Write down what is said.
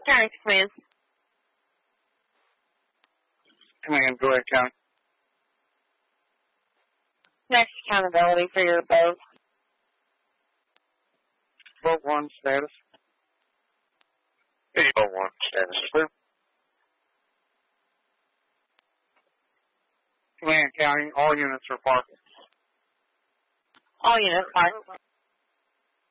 County Command. Command, go ahead, County. Next accountability for your boat. Boat 1 status. Boat 1 status clear. Command, County, all units are parked. All units parked.